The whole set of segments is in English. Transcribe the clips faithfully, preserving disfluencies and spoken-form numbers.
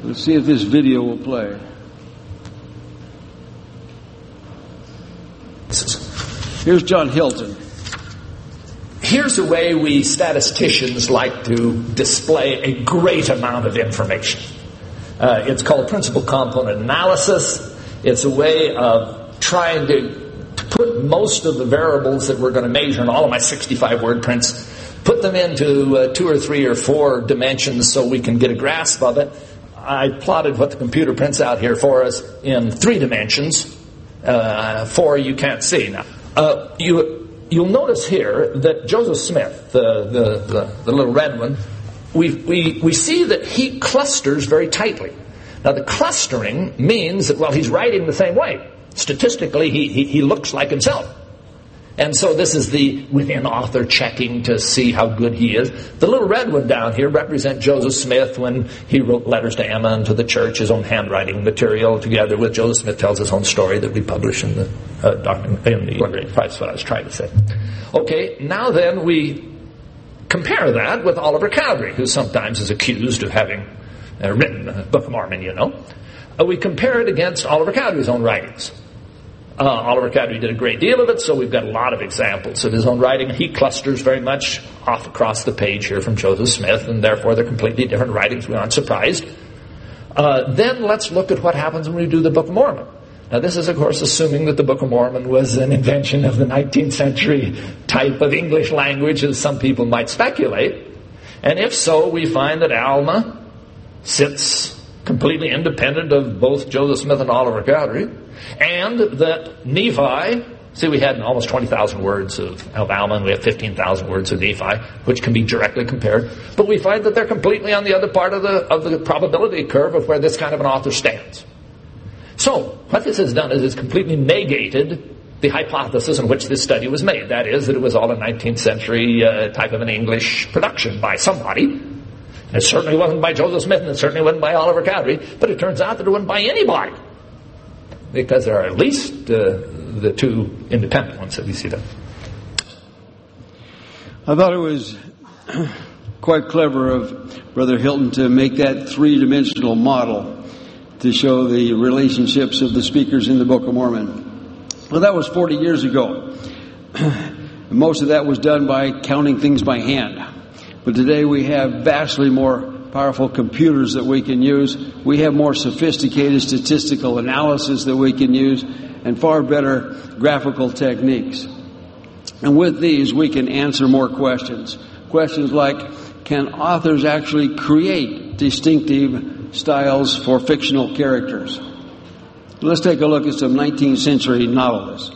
Let's see if this video will play. Here's John Hilton. Here's a way we statisticians like to display a great amount of information. Uh, it's called principal component analysis. It's a way of trying to, to put most of the variables that we're going to measure in all of my sixty-five word prints, put them into uh, two or three or four dimensions so we can get a grasp of it. I plotted what the computer prints out here for us in three dimensions. Uh, four you can't see. Now, uh, you... You'll notice here that Joseph Smith, the, the, the, the little red one, we, we, we see that he clusters very tightly. Now, the clustering means that, well, he's writing the same way. Statistically, he, he, he looks like himself. And so this is the within-author checking to see how good he is. The little red one down here represents Joseph Smith when he wrote letters to Emma and to the church, his own handwriting material, together with Joseph Smith tells his own story that we publish in the uh, document, in the Wondering Price. That's what I was trying to say. Okay, now then we compare that with Oliver Cowdery, who sometimes is accused of having uh, written the Book of Mormon, you know. Uh, we compare it against Oliver Cowdery's own writings. Uh, Oliver Cowdery did a great deal of it, so we've got a lot of examples of his own writing. He clusters very much off across the page here from Joseph Smith, and therefore they're completely different writings. We aren't surprised. Uh, then let's look at what happens when we do the Book of Mormon. Now this is, of course, assuming that the Book of Mormon was an invention of the nineteenth century type of English language, as some people might speculate. And if so, we find that Alma sits completely independent of both Joseph Smith and Oliver Cowdery, and that Nephi, see, we had almost twenty thousand words of, of Alma, and we have fifteen thousand words of Nephi, which can be directly compared, but we find that they're completely on the other part of the, of the probability curve of where this kind of an author stands. So, what this has done is it's completely negated the hypothesis on which this study was made. That is, that it was all a nineteenth century uh, type of an English production by somebody. It certainly wasn't by Joseph Smith, and it certainly wasn't by Oliver Cowdery, but it turns out that it wasn't by anybody, because there are at least uh, the two independent ones that we see there. I thought it was quite clever of Brother Hilton to make that three-dimensional model to show the relationships of the speakers in the Book of Mormon. Well, that was forty years ago. Most of that was done by counting things by hand. But today we have vastly more powerful computers that we can use. We have more sophisticated statistical analysis that we can use, and far better graphical techniques. And with these, we can answer more questions. Questions like, can authors actually create distinctive styles for fictional characters? Let's take a look at some nineteenth century novelists.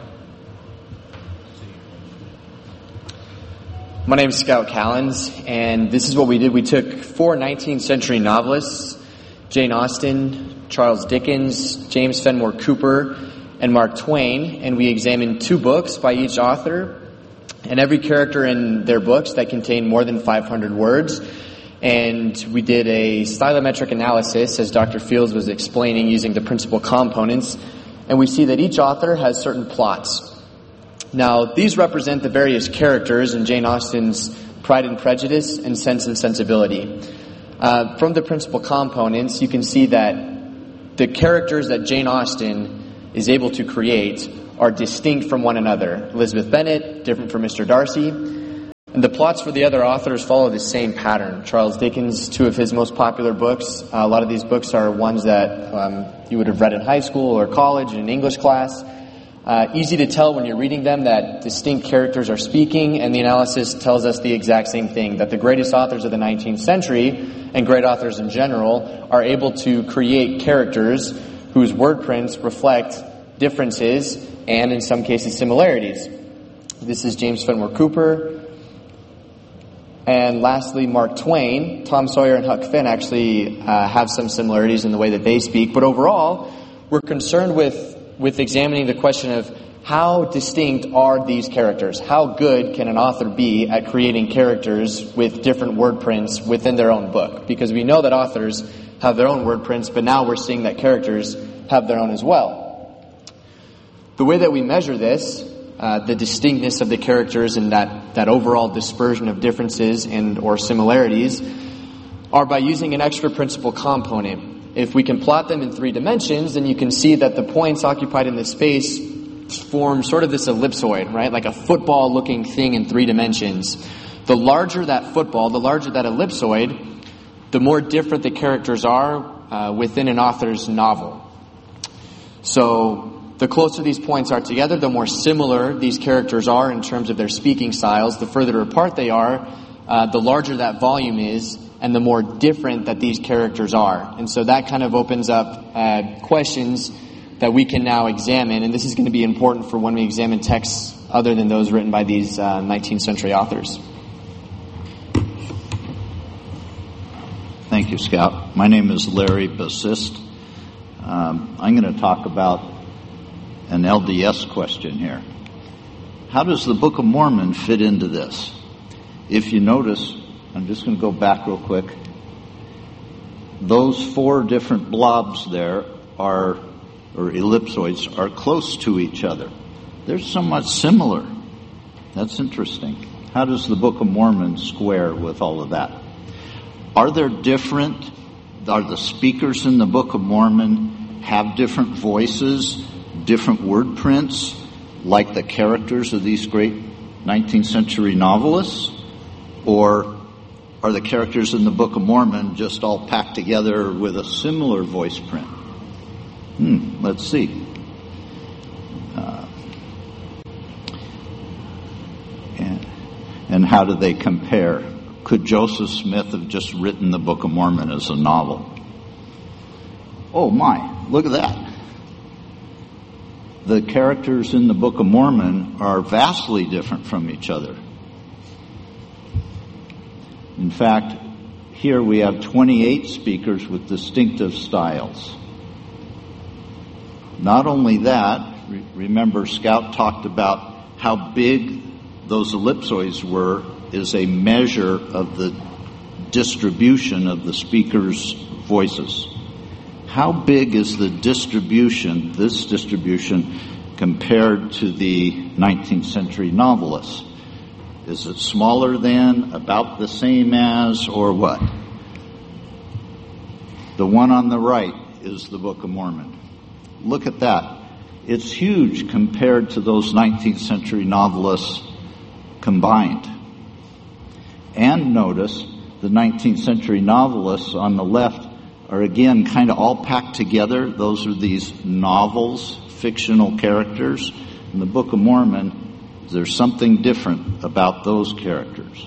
My name is Scout Callens, and this is what we did. We took four nineteenth century novelists, Jane Austen, Charles Dickens, James Fenimore Cooper, and Mark Twain, and we examined two books by each author, and every character in their books that contained more than five hundred words. And we did a stylometric analysis, as Doctor Fields was explaining, using the principal components, and we see that each author has certain plots. Now, these represent the various characters in Jane Austen's Pride and Prejudice and Sense and Sensibility. Uh, from the principal components, you can see that the characters that Jane Austen is able to create are distinct from one another. Elizabeth Bennet, different from Mister Darcy. And the plots for the other authors follow the same pattern. Charles Dickens, two of his most popular books. Uh, a lot of these books are ones that um, you would have read in high school or college in an English class. Uh, easy to tell when you're reading them that distinct characters are speaking, and the analysis tells us the exact same thing, that the greatest authors of the nineteenth century, and great authors in general, are able to create characters whose word prints reflect differences and, in some cases, similarities. This is James Fenimore Cooper. And lastly, Mark Twain. Tom Sawyer and Huck Finn actually uh, have some similarities in the way that they speak, but overall, we're concerned with with examining the question of how distinct are these characters? How good can an author be at creating characters with different word prints within their own book? Because we know that authors have their own word prints, but now we're seeing that characters have their own as well. The way that we measure this, uh, the distinctness of the characters and that, that overall dispersion of differences and or similarities, are by using an extra principal component. If we can plot them in three dimensions, then you can see that the points occupied in this space form sort of this ellipsoid, right? Like a football-looking thing in three dimensions. The larger that football, the larger that ellipsoid, the more different the characters are uh, within an author's novel. So the closer these points are together, the more similar these characters are in terms of their speaking styles. The further apart they are, uh, the larger that volume is, and the more different that these characters are. And so that kind of opens up uh, questions that we can now examine, and this is going to be important for when we examine texts other than those written by these uh, nineteenth century authors. Thank you, Scout. My name is Larry Bassist. Um, I'm going to talk about an L D S question here. How does the Book of Mormon fit into this? If you notice, I'm just going to go back real quick. Those four different blobs there are, or ellipsoids, are close to each other. They're somewhat similar. That's interesting. How does the Book of Mormon square with all of that? Are there different, are the speakers in the Book of Mormon have different voices, different word prints, like the characters of these great nineteenth century novelists? Or are the characters in the Book of Mormon just all packed together with a similar voice print? Hmm, let's see. Uh, and, and how do they compare? Could Joseph Smith have just written the Book of Mormon as a novel? Oh my, look at that. The characters in the Book of Mormon are vastly different from each other. In fact, here we have twenty-eight speakers with distinctive styles. Not only that, re- remember Scout talked about how big those ellipsoids were is a measure of the distribution of the speakers' voices. How big is the distribution, this distribution, compared to the nineteenth century novelists? Is it smaller than, about the same as, or what? The one on the right is the Book of Mormon. Look at that. It's huge compared to those nineteenth century novelists combined. And notice the nineteenth century novelists on the left are again kind of all packed together. Those are these novels, fictional characters. In the Book of Mormon, there's something different about those characters.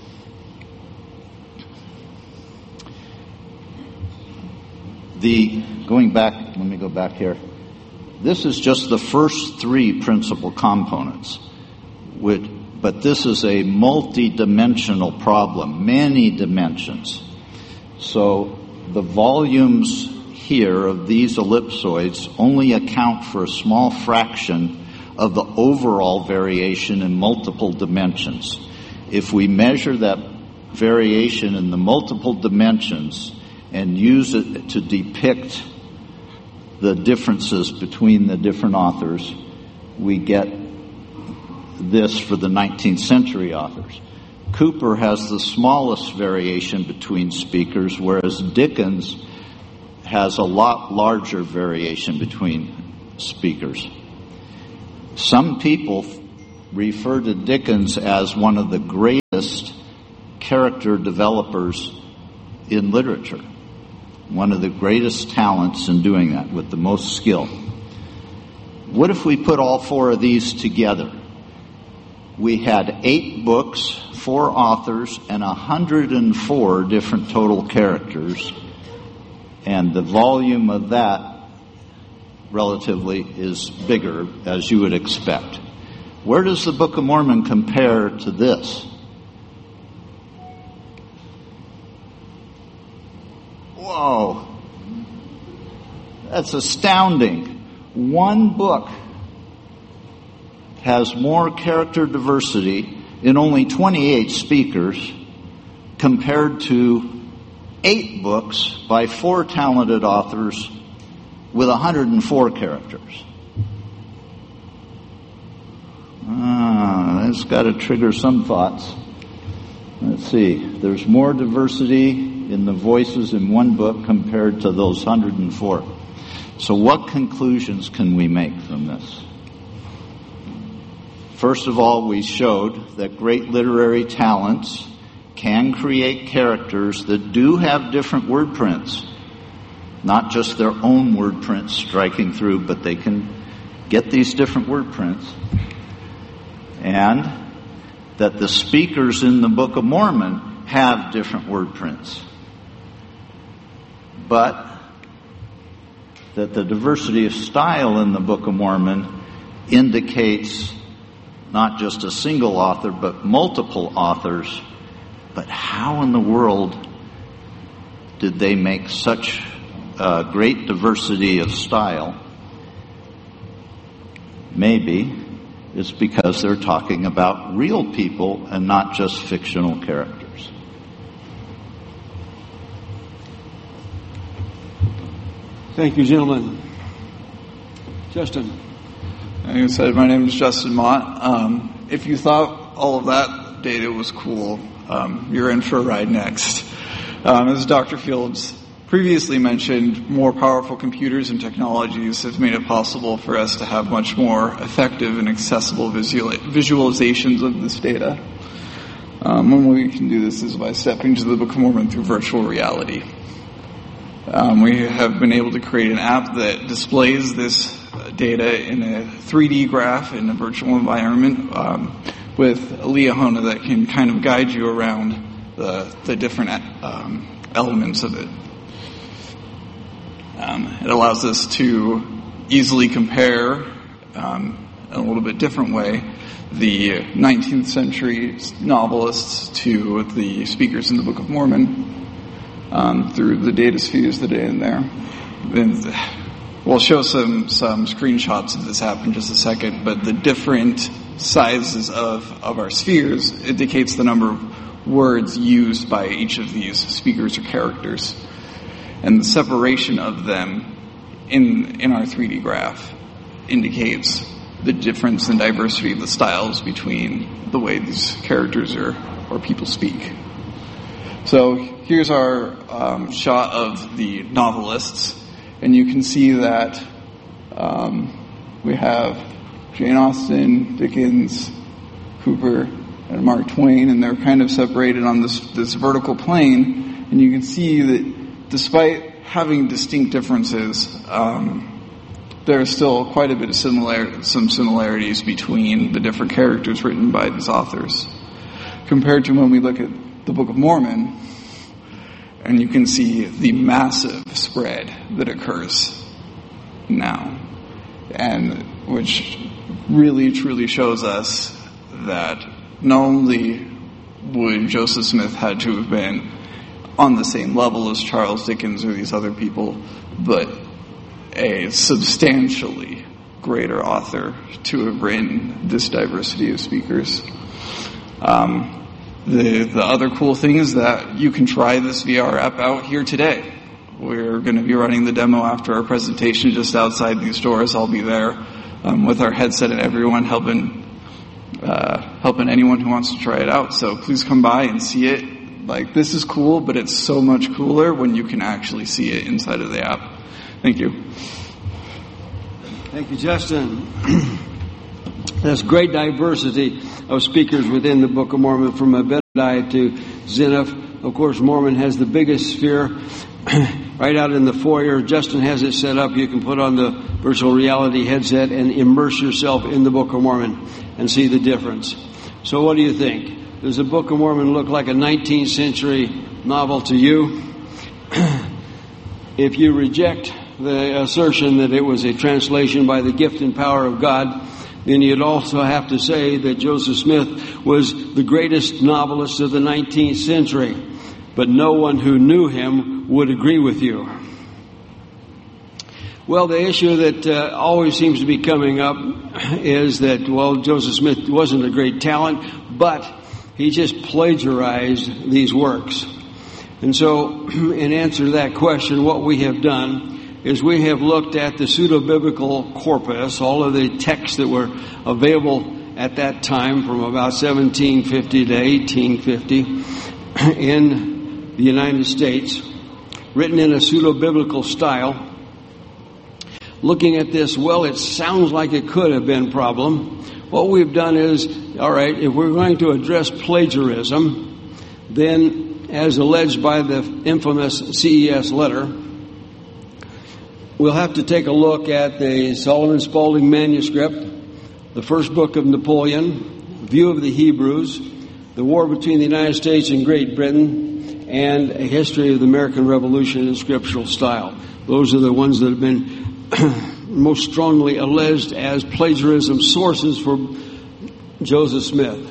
The, going back, let me go back here. This is just the first three principal components, which, but this is a multi-dimensional problem, many dimensions. So the volumes here of these ellipsoids only account for a small fraction of the overall variation in multiple dimensions. If we measure that variation in the multiple dimensions and use it to depict the differences between the different authors, we get this for the nineteenth century authors. Cooper has the smallest variation between speakers, whereas Dickens has a lot larger variation between speakers. Some people refer to Dickens as one of the greatest character developers in literature, one of the greatest talents in doing that, with the most skill. What if we put all four of these together? We had eight books, four authors, and one hundred four different total characters, and the volume of that relatively is bigger, as you would expect. Where does the Book of Mormon compare to this? Whoa. That's astounding. One book has more character diversity in only twenty-eight speakers compared to eight books by four talented authors with one hundred four characters. Ah, that's got to trigger some thoughts. Let's see. There's more diversity in the voices in one book compared to those one hundred four. So what conclusions can we make from this? First of all, we showed that great literary talents can create characters that do have different word prints. Not just their own word prints striking through, but they can get these different word prints. And that the speakers in the Book of Mormon have different word prints. But that the diversity of style in the Book of Mormon indicates not just a single author, but multiple authors. But how in the world did they make such a great diversity of style? Maybe it's because they're talking about real people and not just fictional characters. Thank you, gentlemen. Justin. Like I said, my name is Justin Mott. Um, if you thought all of that data was cool, um, you're in for a ride next. Um, as Doctor Fields previously mentioned, more powerful computers and technologies have made it possible for us to have much more effective and accessible visual, visualizations of this data. Um, one way we can do this is by stepping to the Book of Mormon through virtual reality. Um, we have been able to create an app that displays this data in a three D graph in a virtual environment um, with a Liahona that can kind of guide you around the, the different um, elements of it. Um, it allows us to easily compare, um, in a little bit different way, the nineteenth century novelists to the speakers in the Book of Mormon um, through the data spheres that are in there. And we'll show some, some screenshots of this app in just a second, but the different sizes of, of our spheres indicates the number of words used by each of these speakers or characters. And the separation of them in in our three D graph indicates the difference and diversity of the styles between the way these characters or, or people speak. So here's our um, shot of the novelists, and you can see that um, we have Jane Austen, Dickens, Cooper, and Mark Twain, and they're kind of separated on this, this vertical plane, and you can see that despite having distinct differences, um, there is still quite a bit of similar, some similarities between the different characters written by these authors. Compared to when we look at the Book of Mormon, and you can see the massive spread that occurs now, and which really truly shows us that not only would Joseph Smith had to have been on the same level as Charles Dickens or these other people, but a substantially greater author to have written this diversity of speakers. Um, the the other cool thing is that you can try this V R app out here today. We're going to be running the demo after our presentation just outside these doors. I'll be there um, with our headset and everyone helping uh, helping anyone who wants to try it out. So please come by and see it. Like, this is cool, but it's so much cooler when you can actually see it inside of the app. Thank you. Thank you, Justin. There's great diversity of speakers within the Book of Mormon, from Abinadi to Zeniff. Of course, Mormon has the biggest sphere right out in the foyer. Justin has it set up. You can put on the virtual reality headset and immerse yourself in the Book of Mormon and see the difference. So what do you think? Does the Book of Mormon look like a nineteenth century novel to you? If you reject the assertion that it was a translation by the gift and power of God, then you'd also have to say that Joseph Smith was the greatest novelist of the nineteenth century. But no one who knew him would agree with you. Well, the issue that uh, always seems to be coming up is that, well, Joseph Smith wasn't a great talent, but he just plagiarized these works. And so, in answer to that question, what we have done is we have looked at the pseudo-biblical corpus, all of the texts that were available at that time from about seventeen fifty to eighteen fifty in the United States, written in a pseudo-biblical style. Looking at this, well, it sounds like it could have been a problem. What we've done is, all right, if we're going to address plagiarism, then as alleged by the infamous C E S letter, we'll have to take a look at the Solomon Spaulding manuscript, the first book of Napoleon, View of the Hebrews, the war between the United States and Great Britain, and a history of the American Revolution in scriptural style. Those are the ones that have been most strongly alleged as plagiarism sources for Joseph Smith.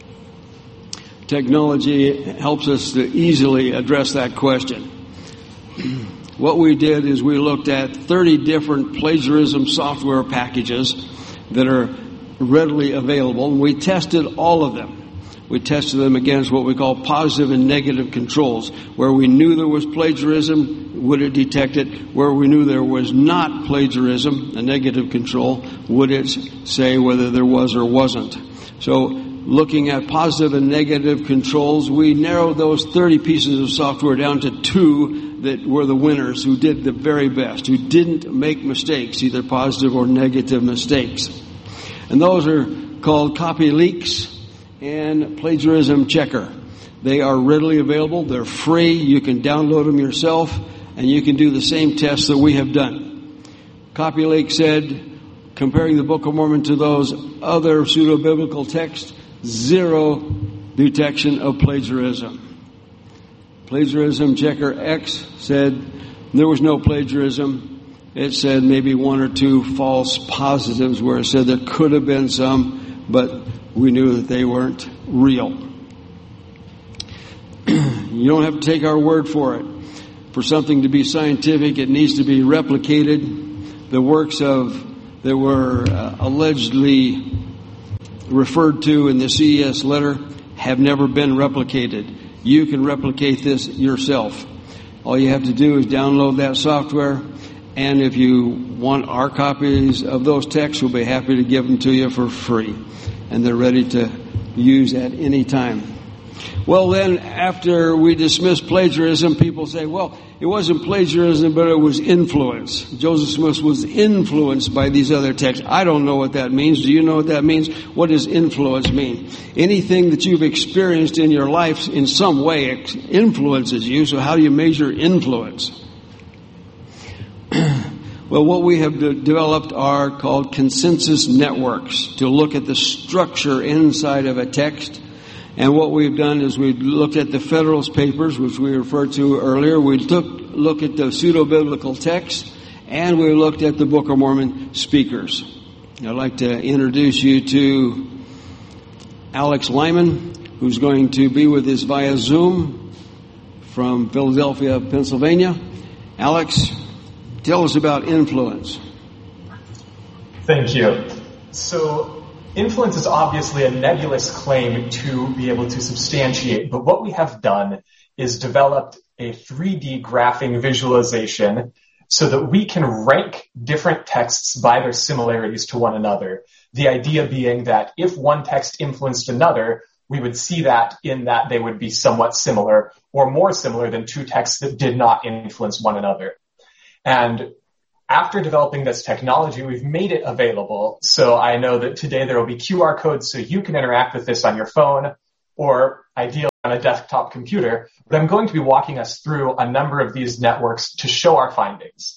Technology helps us to easily address that question. What we did is we looked at thirty different plagiarism software packages that are readily available, and we tested all of them. We tested them against what we call positive and negative controls. Where we knew there was plagiarism, would it detect it? Where we knew there was not plagiarism, a negative control, would it say whether there was or wasn't? So looking at positive and negative controls, we narrowed those thirty pieces of software down to two that were the winners, who did the very best, who didn't make mistakes, either positive or negative mistakes. And those are called CopyLeaks and Plagiarism Checker. They are readily available. They're free. You can download them yourself, and you can do the same tests that we have done. CopyLeaks said, comparing the Book of Mormon to those other pseudo-biblical texts, zero detection of plagiarism. Plagiarism Checker X said there was no plagiarism. It said maybe one or two false positives where it said there could have been some, but we knew that they weren't real. You don't have to take our word for it. For something to be scientific, it needs to be replicated. The works of that were uh, allegedly referred to in the C E S letter have never been replicated. You can replicate this yourself. All you have to do is download that software, and if you want our copies of those texts, we'll be happy to give them to you for free. And they're ready to use at any time. Well, then, after we dismiss plagiarism, people say, well, it wasn't plagiarism, but it was influence. Joseph Smith was influenced by these other texts. I don't know what that means. Do you know what that means? What does influence mean? Anything that you've experienced in your life in some way influences you, so how do you measure influence? Well, what we have de- developed are called consensus networks to look at the structure inside of a text. And what we've done is we've looked at the Federalist Papers, which we referred to earlier. We took look at the pseudo-biblical text, and we looked at the Book of Mormon speakers. I'd like to introduce you to Alex Lyman, who's going to be with us via Zoom from Philadelphia, Pennsylvania. Alex, tell us about influence. Thank you. So, influence is obviously a nebulous claim to be able to substantiate, but what we have done is developed a three D graphing visualization so that we can rank different texts by their similarities to one another. The idea being that if one text influenced another, we would see that in that they would be somewhat similar or more similar than two texts that did not influence one another. And after developing this technology, we've made it available. So I know that today there will be Q R codes so you can interact with this on your phone or ideally on a desktop computer. But I'm going to be walking us through a number of these networks to show our findings.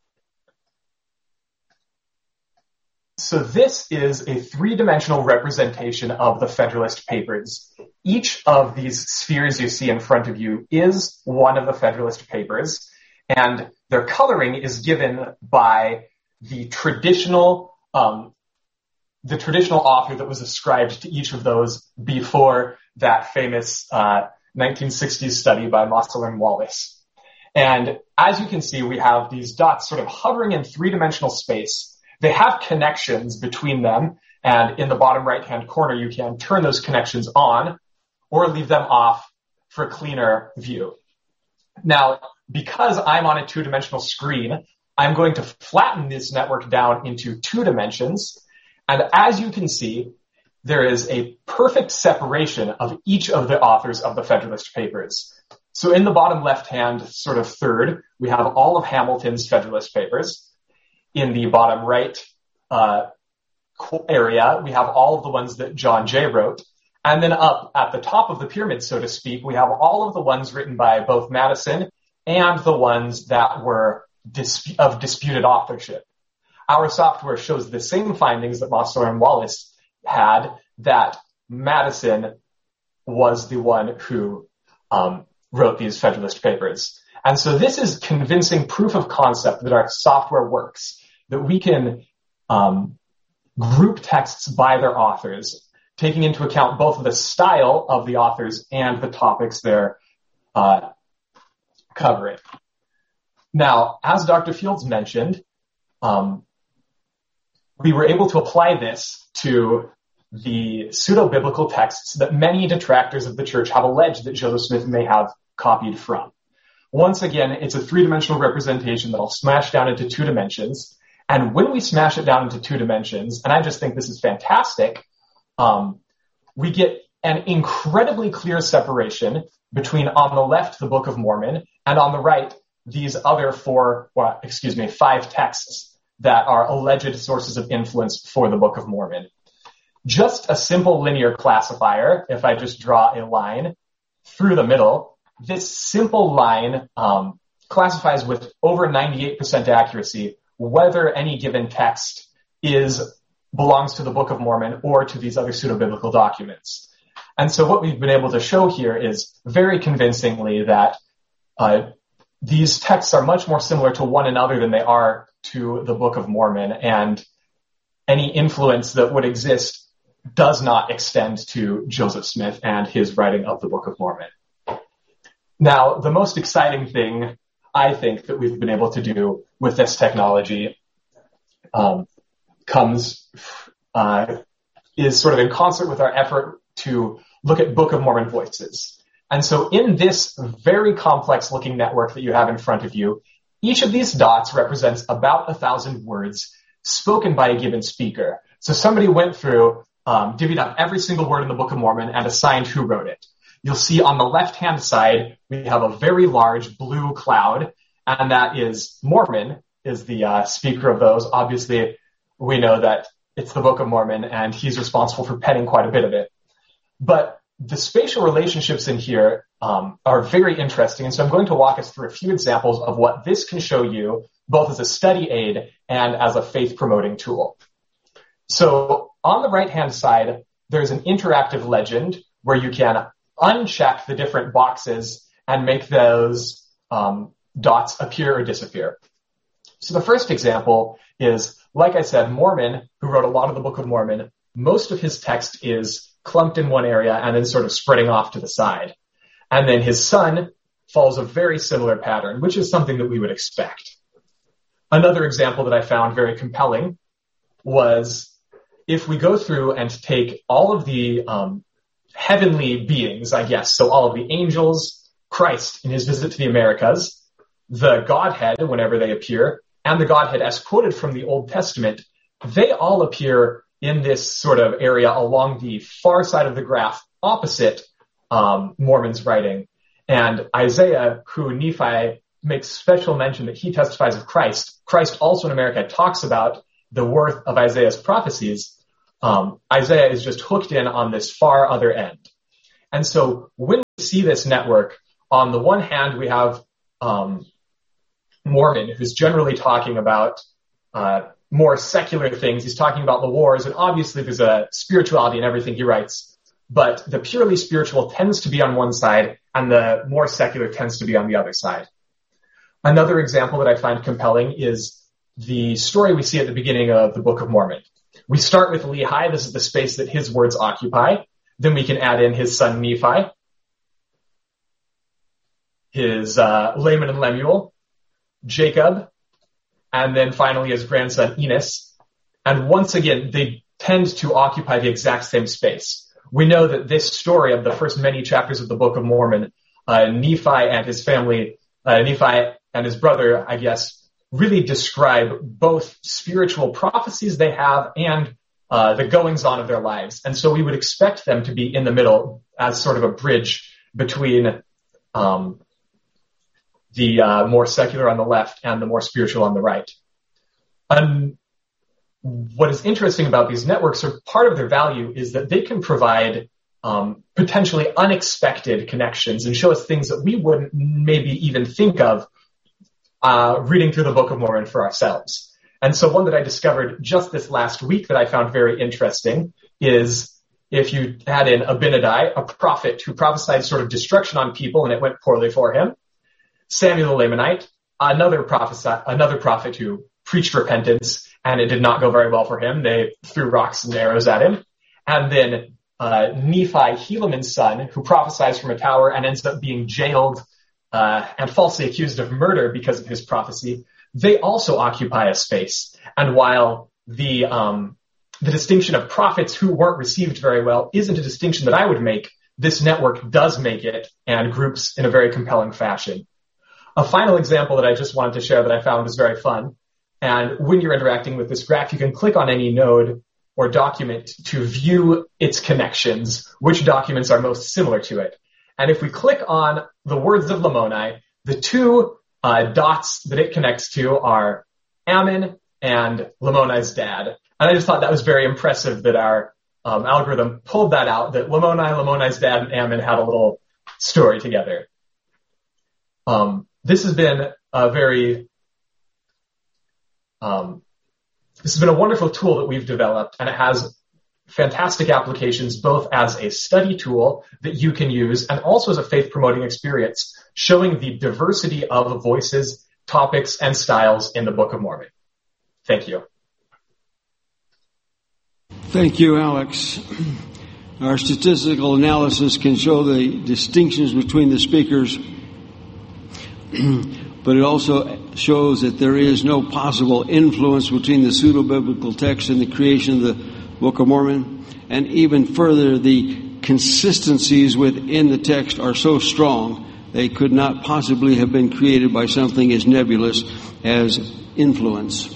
So this is a three-dimensional representation of the Federalist Papers. Each of these spheres you see in front of you is one of the Federalist Papers, and their coloring is given by the traditional, um, the traditional author that was ascribed to each of those before that famous uh, nineteen sixties study by Mossler and Wallace. And as you can see, we have these dots sort of hovering in three-dimensional space. They have connections between them, and in the bottom right-hand corner, you can turn those connections on or leave them off for a cleaner view. Now, because I'm on a two-dimensional screen, I'm going to flatten this network down into two dimensions. And as you can see, there is a perfect separation of each of the authors of the Federalist Papers. So in the bottom left-hand sort of third, we have all of Hamilton's Federalist Papers. In the bottom right uh, area, we have all of the ones that John Jay wrote. And then up at the top of the pyramid, so to speak, we have all of the ones written by both Madison and the ones that were dis- of disputed authorship. Our software shows the same findings that Mosler and Wallace had, that Madison was the one who um, wrote these Federalist Papers. And so this is convincing proof of concept that our software works, that we can um, group texts by their authors, taking into account both the style of the authors and the topics they're uh, covering. Now, as Doctor Fields mentioned, um, we were able to apply this to the pseudo-biblical texts that many detractors of the church have alleged that Joseph Smith may have copied from. Once again, it's a three-dimensional representation that I'll smash down into two dimensions. And when we smash it down into two dimensions, and I just think this is fantastic, um, we get an incredibly clear separation between, on the left, the Book of Mormon, and on the right, these other four, well, excuse me, five texts that are alleged sources of influence for the Book of Mormon. Just a simple linear classifier, if I just draw a line through the middle, this simple line um, classifies with over ninety-eight percent accuracy whether any given text is belongs to the Book of Mormon or to these other pseudo-biblical documents. And so what we've been able to show here is very convincingly that uh, these texts are much more similar to one another than they are to the Book of Mormon, and any influence that would exist does not extend to Joseph Smith and his writing of the Book of Mormon. Now, the most exciting thing I think that we've been able to do with this technology um, comes uh, is sort of in concert with our effort to look at Book of Mormon voices. And so in this very complex looking network that you have in front of you, each of these dots represents about a thousand words spoken by a given speaker. So somebody went through, um, divvied up every single word in the Book of Mormon and assigned who wrote it. You'll see on the left-hand side, we have a very large blue cloud, and that is Mormon, is the uh, speaker of those. Obviously, we know that it's the Book of Mormon, and he's responsible for penning quite a bit of it. But the spatial relationships in here um, are very interesting, and so I'm going to walk us through a few examples of what this can show you, both as a study aid and as a faith-promoting tool. So on the right-hand side, there's an interactive legend where you can uncheck the different boxes and make those um, dots appear or disappear. So the first example is, like I said, Mormon, who wrote a lot of the Book of Mormon, most of his text is clumped in one area and then sort of spreading off to the side. And then his son follows a very similar pattern, which is something that we would expect. Another example that I found very compelling was if we go through and take all of the um, heavenly beings, I guess, so all of the angels, Christ in his visit to the Americas, the Godhead whenever they appear, and the Godhead as quoted from the Old Testament, they all appear in this sort of area along the far side of the graph opposite um, Mormon's writing. And Isaiah, who Nephi makes special mention that he testifies of Christ, Christ also in America talks about the worth of Isaiah's prophecies. Um, Isaiah is just hooked in on this far other end. And so when we see this network, on the one hand, we have um, Mormon, who's generally talking about uh, more secular things. He's talking about the wars, and obviously there's a spirituality in everything he writes, but the purely spiritual tends to be on one side, and the more secular tends to be on the other side. Another example that I find compelling is the story we see at the beginning of the Book of Mormon. We start with Lehi. This is the space that his words occupy. Then we can add in his son Nephi, his uh, Laman and Lemuel, Jacob, and then finally his grandson Enos. And once again, they tend to occupy the exact same space. We know that this story of the first many chapters of the Book of Mormon, uh, Nephi and his family, uh, Nephi and his brother, I guess, really describe both spiritual prophecies they have and uh, the goings-on of their lives. And so we would expect them to be in the middle as sort of a bridge between um, the uh, more secular on the left and the more spiritual on the right. Um, what is interesting about these networks, or part of their value, is that they can provide um, potentially unexpected connections and show us things that we wouldn't maybe even think of uh, reading through the Book of Mormon for ourselves. And so one that I discovered just this last week that I found very interesting is if you had in Abinadi, a prophet who prophesied sort of destruction on people and it went poorly for him. Samuel the Lamanite, another prophet, another prophet who preached repentance and it did not go very well for him. They threw rocks and arrows at him. And then uh, Nephi, Helaman's son, who prophesies from a tower and ends up being jailed uh, and falsely accused of murder because of his prophecy. They also occupy a space. And while the um, the distinction of prophets who weren't received very well isn't a distinction that I would make, this network does make it, and groups in a very compelling fashion. A final example that I just wanted to share that I found was very fun. And when you're interacting with this graph, you can click on any node or document to view its connections, which documents are most similar to it. And if we click on the words of Lamoni, the two uh, dots that it connects to are Ammon and Lamoni's dad. And I just thought that was very impressive that our um, algorithm pulled that out, that Lamoni, Lamoni's dad, and Ammon had a little story together. Um, this has been a very, um, this has been a wonderful tool that we've developed, and it has fantastic applications both as a study tool that you can use and also as a faith-promoting experience, showing the diversity of voices, topics, and styles in the Book of Mormon. Thank you. Thank you, Alex. Our statistical analysis can show the distinctions between the speakers, but it also shows that there is no possible influence between the pseudo-biblical text and the creation of the Book of Mormon. And even further, the consistencies within the text are so strong they could not possibly have been created by something as nebulous as influence.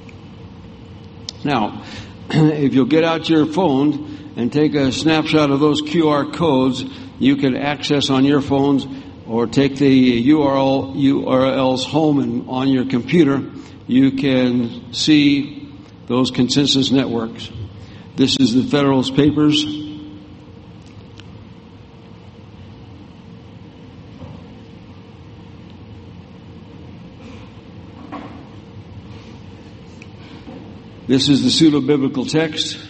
Now, if you'll get out your phone and take a snapshot of those Q R codes, you can access on your phones or take the U R L, U R Ls home and on your computer, you can see those consensus networks. This is the Federalist Papers. This is the pseudo-biblical text.